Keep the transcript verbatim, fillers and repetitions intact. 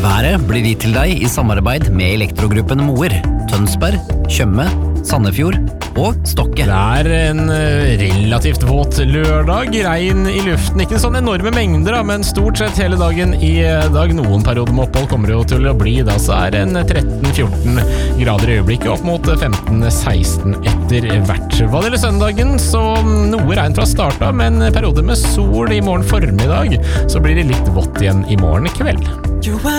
Været blir gitt til deg i samarbeid med Elektrogruppen Moer, Tønsberg, Tjøme, Sandefjord og Stokke. Det er en relativt våt lørdag, regn i luften, ikke sånn enorme mengder, men stort sett hele dagen i dag. Noen perioder med opphold kommer det jo til å bli, da så er det en tretten fjorten grader i øyeblikket, opp mot femten seksten etter hvert. Hva det gjelder søndagen, så noe regn fra starta, men perioder med sol i morgen formiddag, så blir det litt vått igjen i morgen kveld.